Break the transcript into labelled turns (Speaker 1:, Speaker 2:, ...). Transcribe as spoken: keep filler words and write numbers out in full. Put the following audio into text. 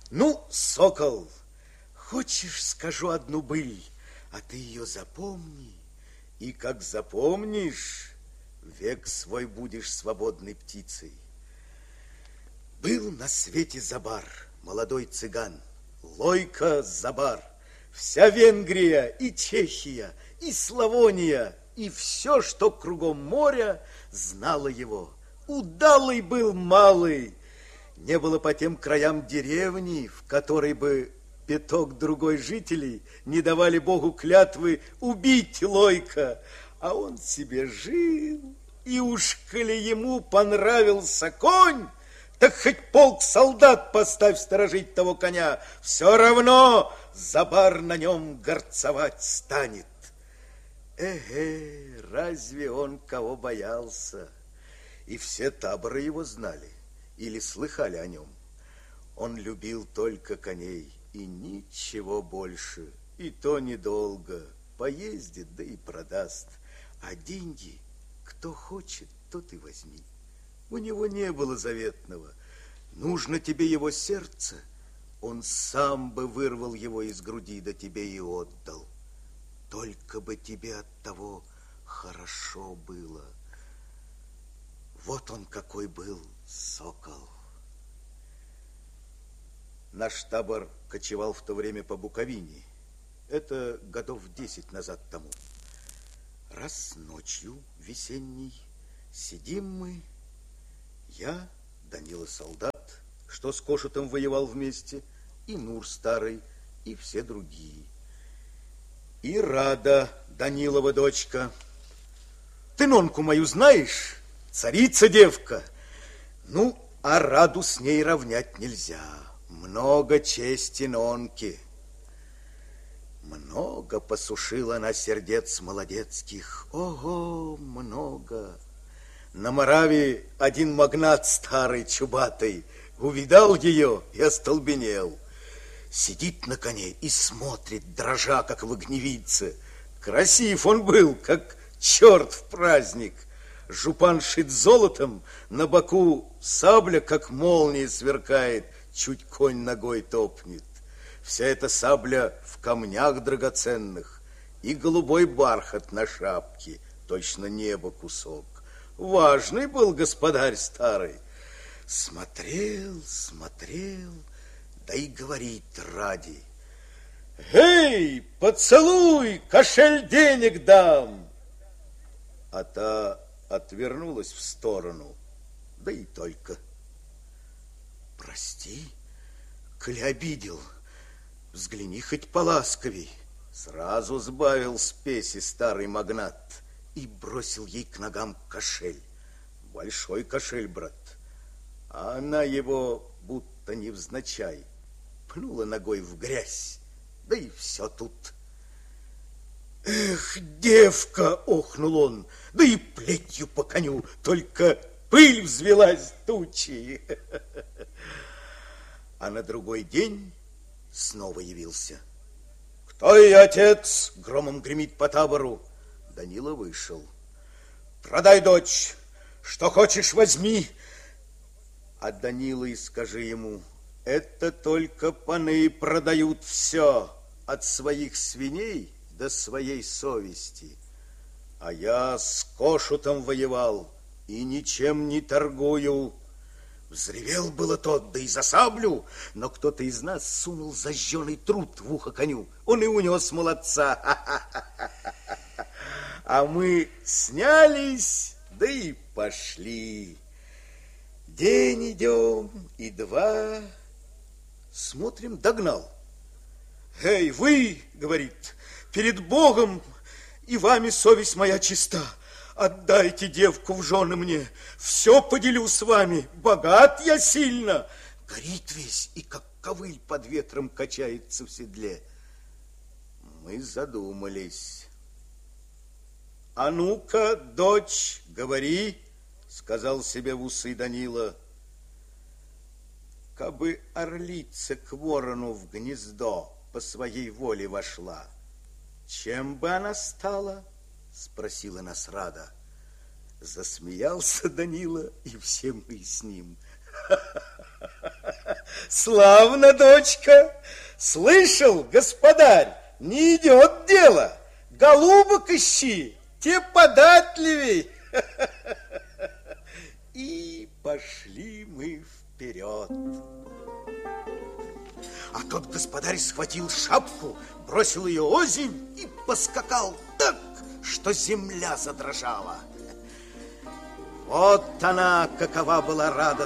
Speaker 1: Ну, сокол, хочешь, скажу одну быль, а ты ее запомни. И как запомнишь, век свой будешь свободной птицей. Был на свете Забар, молодой цыган, Лойко Забар. Вся Венгрия и Чехия, и Славония, и все, что кругом моря, знало его. Удалый был малый. Не было по тем краям деревни, в которой бы пяток другой жителей не давали Богу клятвы убить Лойка. А он себе жил, и уж коли ему понравился конь, так хоть полк солдат поставь сторожить того коня, все равно Забар на нем горцевать станет. Эге, разве он кого боялся? И все таборы его знали или слыхали о нем. Он любил только коней и ничего больше, и то недолго. Поездит, да и продаст. А деньги, кто хочет, тот и возьми. У него не было заветного. Нужно тебе его сердце, он сам бы вырвал его из груди, да тебе и отдал. Только бы тебе от того хорошо было. Вот он какой был сокол. Наш табор кочевал в то время по Буковине. Это годов десять назад тому. Раз ночью весенней сидим мы, я, Данила солдат, что с Кошутом воевал вместе, и Нур старый, и все другие. И Рада, Данилова дочка. Ты нонку мою знаешь? Царица девка. Ну, а Раду с ней равнять нельзя. Много чести нонки. Много посушила она сердец молодецких. Ого, много. На Моравии один магнат старый, чубатый, увидал ее и остолбенел. Сидит на коне и смотрит, дрожа, как в огневице. Красив он был, как черт в праздник. Жупан шит золотом, на боку сабля, как молния, сверкает, чуть конь ногой топнет. Вся эта сабля в камнях драгоценных и голубой бархат на шапке, точно небо кусок. Важный был господарь старый. Смотрел, смотрел, да и говорит Ради: «Эй, поцелуй, кошель денег дам!» А та отвернулась в сторону, да и только. Прости, коли обидел, взгляни хоть поласковей. Сразу сбавил спеси старый магнат и бросил ей к ногам кошель. Большой кошель, брат. А она его будто невзначай пнула ногой в грязь, да и все тут. Эх, девка, охнул он, да и плетью по коню, только пыль взвелась тучей. А на другой день снова явился. Кто и отец? Громом гремит по табору. Данила вышел. Продай дочь, что хочешь возьми. А Данила и скажи ему: это только паны продают все, от своих свиней до своей совести. А я с Кошутом воевал и ничем не торгую. Взревел было тот, да и за саблю, но кто-то из нас сунул зажженный труд в ухо коню. Он и унес молодца. А мы снялись, да и пошли. День идем, и два. Смотрим, догнал. Эй, вы, говорит, перед Богом и вами совесть моя чиста. Отдайте девку в жены мне, все поделю с вами, богат я сильно. Горит весь, и как ковыль под ветром качается в седле. Мы задумались. А ну-ка, дочь, говори, сказал себе в усы Данила. Кабы орлица к ворону в гнездо по своей воле вошла, чем бы она стала? Спросила нас Рада. Засмеялся Данила, и все мы с ним. Славно, дочка. Слышал, господарь, не идет дело. Голубок ищи, те податливей. И пошли мы вперед. А тот господарь схватил шапку, бросил ее озимь и поскакал так, что земля задрожала. Вот она, какова была радость